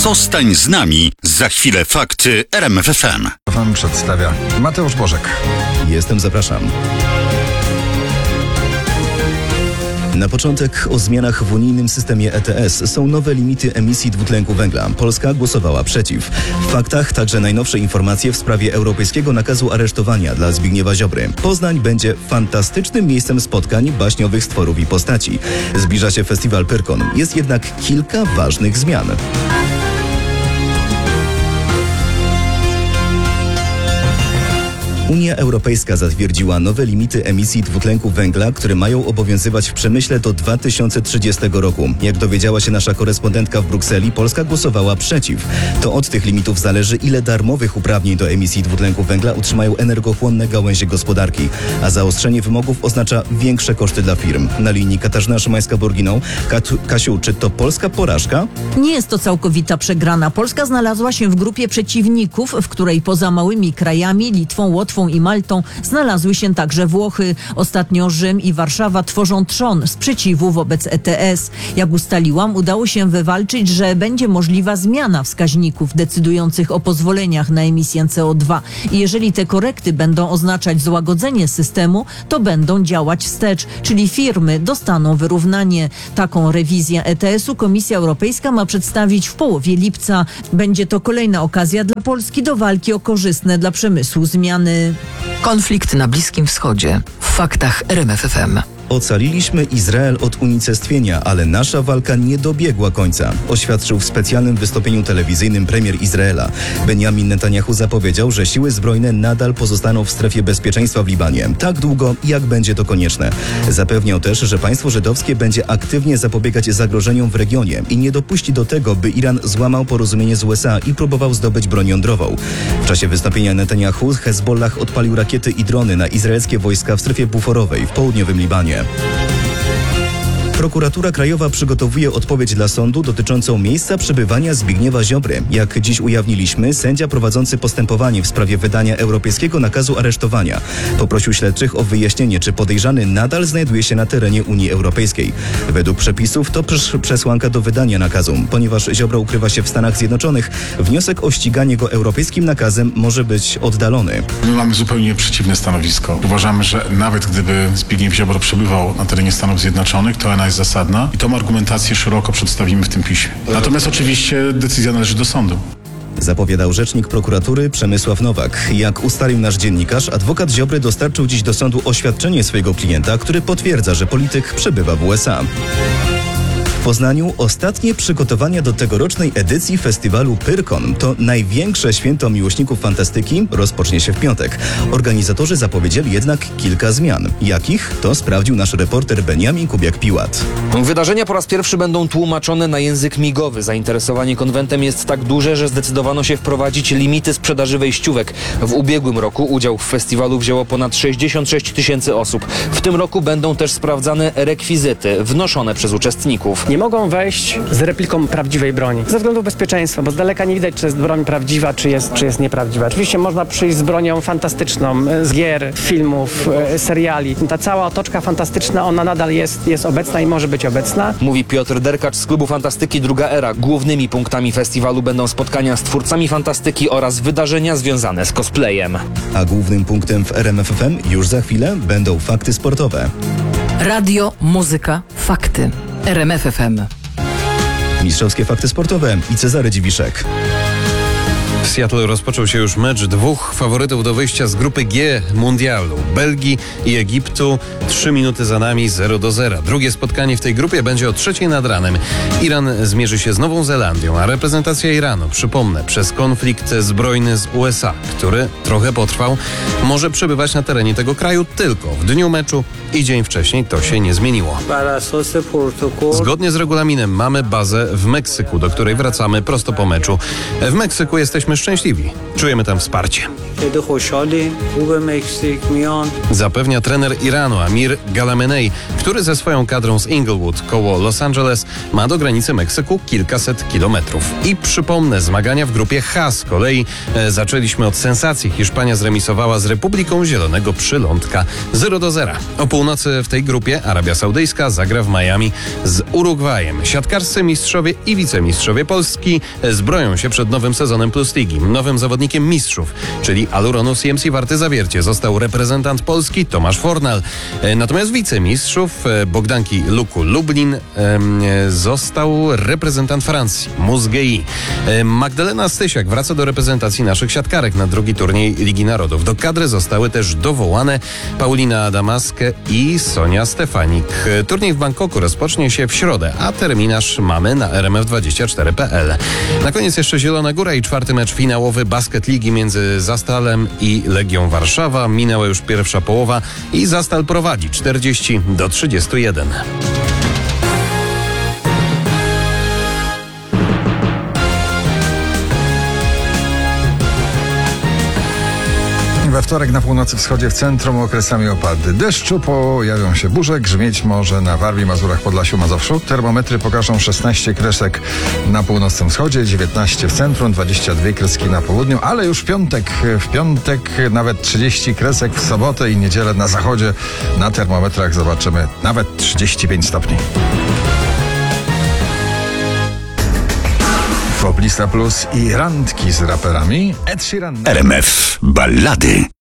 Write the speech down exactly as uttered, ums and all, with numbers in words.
Zostań z nami. Za chwilę fakty R M F F M. Wam przedstawia Mateusz Bożek. Jestem, zapraszam. Na początek o zmianach w unijnym systemie E T S. Są nowe limity emisji dwutlenku węgla. Polska głosowała przeciw. W faktach także najnowsze informacje w sprawie europejskiego nakazu aresztowania dla Zbigniewa Ziobry. Poznań będzie fantastycznym miejscem spotkań baśniowych stworów i postaci. Zbliża się festiwal Pyrkon. Jest jednak kilka ważnych zmian. Unia Europejska zatwierdziła nowe limity emisji dwutlenku węgla, które mają obowiązywać w przemyśle do dwa tysiące trzydziestego roku. Jak dowiedziała się nasza korespondentka w Brukseli, Polska głosowała przeciw. To od tych limitów zależy, ile darmowych uprawnień do emisji dwutlenku węgla utrzymają energochłonne gałęzie gospodarki. A zaostrzenie wymogów oznacza większe koszty dla firm. Na linii Katarzyna Szymańska-Borginą. Kat- Kasiu, czy to polska porażka? Nie jest to całkowita przegrana. Polska znalazła się w grupie przeciwników, w której poza małymi krajami, Litwą, Łotwą i Maltą znalazły się także Włochy. Ostatnio Rzym i Warszawa tworzą trzon sprzeciwu wobec E T S. Jak ustaliłam, udało się wywalczyć, że będzie możliwa zmiana wskaźników decydujących o pozwoleniach na emisję C O dwa. I jeżeli te korekty będą oznaczać złagodzenie systemu, to będą działać wstecz, czyli firmy dostaną wyrównanie. Taką rewizję E T S-u Komisja Europejska ma przedstawić w połowie lipca. Będzie to kolejna okazja dla Polski do walki o korzystne dla przemysłu zmiany. Konflikt na Bliskim Wschodzie. W faktach R M F F M. Ocaliliśmy Izrael od unicestwienia, ale nasza walka nie dobiegła końca, oświadczył w specjalnym wystąpieniu telewizyjnym premier Izraela. Benjamin Netanyahu zapowiedział, że siły zbrojne nadal pozostaną w strefie bezpieczeństwa w Libanie, tak długo, jak będzie to konieczne. Zapewniał też, że państwo żydowskie będzie aktywnie zapobiegać zagrożeniom w regionie i nie dopuści do tego, by Iran złamał porozumienie z U S A i próbował zdobyć broń jądrową. W czasie wystąpienia Netanyahu Hezbollah odpalił rakiety i drony na izraelskie wojska w strefie buforowej w południowym Libanie. Prokuratura Krajowa przygotowuje odpowiedź dla sądu dotyczącą miejsca przebywania Zbigniewa Ziobry. Jak dziś ujawniliśmy, sędzia prowadzący postępowanie w sprawie wydania europejskiego nakazu aresztowania poprosił śledczych o wyjaśnienie, czy podejrzany nadal znajduje się na terenie Unii Europejskiej. Według przepisów to przesłanka do wydania nakazu. Ponieważ Ziobro ukrywa się w Stanach Zjednoczonych, wniosek o ściganie go europejskim nakazem może być oddalony. My mamy zupełnie przeciwne stanowisko. Uważamy, że nawet gdyby Zbigniew Ziobro przebywał na terenie Stanów Zjednoczonych, to ona jest zasadna i tą argumentację szeroko przedstawimy w tym piśmie. Natomiast oczywiście decyzja należy do sądu. Zapowiadał rzecznik prokuratury Przemysław Nowak. Jak ustalił nasz dziennikarz, adwokat Ziobry dostarczył dziś do sądu oświadczenie swojego klienta, który potwierdza, że polityk przebywa w U S A. W Poznaniu ostatnie przygotowania do tegorocznej edycji festiwalu Pyrkon. To największe święto miłośników fantastyki rozpocznie się w piątek. Organizatorzy zapowiedzieli jednak kilka zmian. Jakich? To sprawdził nasz reporter Beniamin Kubiak-Piłat. Wydarzenia po raz pierwszy będą tłumaczone na język migowy. Zainteresowanie konwentem jest tak duże, że zdecydowano się wprowadzić limity sprzedaży wejściówek. W ubiegłym roku udział w festiwalu wzięło ponad sześćdziesiąt sześć tysięcy osób. W tym roku będą też sprawdzane rekwizyty wnoszone przez uczestników. Nie mogą wejść z repliką prawdziwej broni. Ze względu bezpieczeństwa, bo z daleka nie widać, czy jest broń prawdziwa, czy jest, czy jest nieprawdziwa. Oczywiście można przyjść z bronią fantastyczną, z gier, filmów, seriali. Ta cała otoczka fantastyczna, ona nadal jest, jest obecna i może być obecna. Mówi Piotr Derkacz z klubu Fantastyki Druga Era. Głównymi punktami festiwalu będą spotkania z twórcami fantastyki oraz wydarzenia związane z cosplayem. A głównym punktem w R M F F M już za chwilę będą fakty sportowe. Radio, muzyka, fakty. R M F F M. Mistrzowskie fakty sportowe i Cezary Dziwiszek. W Seattle rozpoczął się już mecz dwóch faworytów do wyjścia z grupy G mundialu. Belgii i Egiptu. Trzy minuty za nami, zero do zera. Drugie spotkanie w tej grupie będzie o trzeciej nad ranem. Iran zmierzy się z Nową Zelandią, a reprezentacja Iranu, przypomnę, przez konflikt zbrojny z U S A, który trochę potrwał, może przebywać na terenie tego kraju tylko w dniu meczu i dzień wcześniej. To się nie zmieniło. Zgodnie z regulaminem mamy bazę w Meksyku, do której wracamy prosto po meczu. W Meksyku jesteśmy jesteśmy szczęśliwi. Czujemy tam wsparcie. Zapewnia trener Iranu Amir Galamenei, który ze swoją kadrą z Inglewood koło Los Angeles ma do granicy Meksyku kilkaset kilometrów. I przypomnę, zmagania w grupie H z kolei e, zaczęliśmy od sensacji. Hiszpania zremisowała z Republiką Zielonego Przylądka zero do zera. O północy w tej grupie Arabia Saudyjska zagra w Miami z Urugwajem. Siatkarscy mistrzowie i wicemistrzowie Polski zbroją się przed nowym sezonem Plus Ligi. Nowym zawodnikiem mistrzów, czyli Aluronu C M C Warty Zawiercie, został reprezentant Polski Tomasz Fornal. Natomiast wicemistrzów Bogdanki Luku Lublin został reprezentant Francji, Muzgei. Magdalena Stysiak wraca do reprezentacji naszych siatkarek na drugi turniej Ligi Narodów. Do kadry zostały też dowołane Paulina Adamaskę i Sonia Stefanik. Turniej w Bangkoku rozpocznie się w środę, a terminarz mamy na R M F dwadzieścia cztery kropka P L. Na koniec jeszcze Zielona Góra i czwarty mecz finałowy Basket Ligi między Zastalem i Legią Warszawa. Minęła już pierwsza połowa i Zastal prowadzi czterdzieści do trzydziestu jeden. We wtorek na północy wschodzie w centrum okresami opady deszczu, pojawią się burze, grzmieć może na Warmii, Mazurach, Podlasiu, Mazowszu. Termometry pokażą szesnaście kresek na północnym wschodzie, dziewiętnaście w centrum, dwadzieścia dwie kreski na południu, ale już w piątek, w piątek nawet trzydzieści kresek, w sobotę i niedzielę na zachodzie na termometrach zobaczymy nawet trzydzieści pięć stopni. Poblista Plus i randki z raperami Ed Sheeran. R M F Ballady.